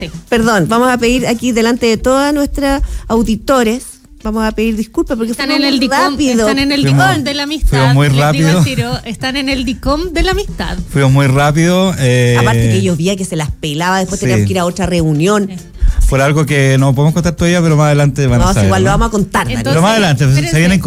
Perdón, vamos a pedir aquí delante de todas nuestras auditores, vamos a pedir disculpas porque están en el DICOM de la amistad. Fuimos muy rápido. Están en el DICOM de la amistad. Fuimos muy rápido. Aparte que llovía, que se las pelaba, después teníamos que ir a otra reunión. Por algo que no podemos contar todavía, pero más adelante van a saber. Igual lo vamos a contar. Entonces, pero más adelante, se vienen